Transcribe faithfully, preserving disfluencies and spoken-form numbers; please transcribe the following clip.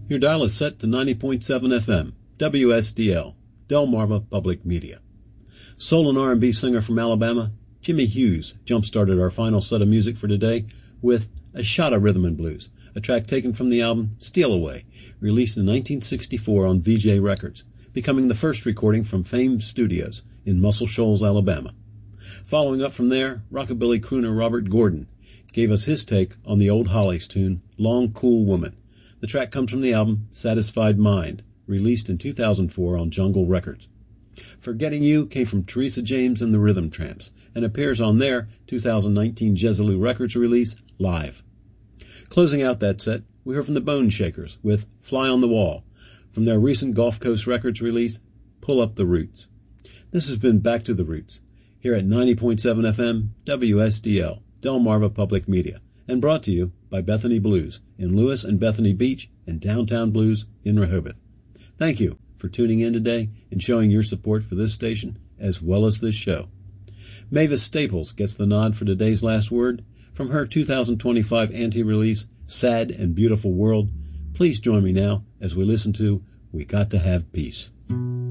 Your dial is set to ninety point seven F M, W S D L, Delmarva Public Media. Soul and R and B singer from Alabama, Jimmy Hughes, jump-started our final set of music for today with A Shot of Rhythm and Blues, a track taken from the album Steal Away, released in nineteen sixty-four on V J Records, becoming the first recording from Fame Studios in Muscle Shoals, Alabama. Following up from there, rockabilly crooner Robert Gordon gave us his take on the old Hollies tune, Long Cool Woman. The track comes from the album Satisfied Mind, released in two thousand four on Jungle Records. Forgetting You came from Teresa James and the Rhythm Tramps and appears on their two thousand nineteen Jezalou Records release, Live. Closing out that set, we heard from the Bone Shakers with Fly on the Wall from their recent Gulf Coast Records release, Pull Up the Roots. This has been Back to the Roots, here at ninety point seven F M, W S D L, Delmarva Public Media, and brought to you by Bethany Blues in Lewis and Bethany Beach and Downtown Blues in Rehoboth. Thank you for tuning in today and showing your support for this station as well as this show. Mavis Staples gets the nod for today's last word from her two thousand twenty-five anti-release Sad and Beautiful World. Please join me now as we listen to We Got to Have Peace.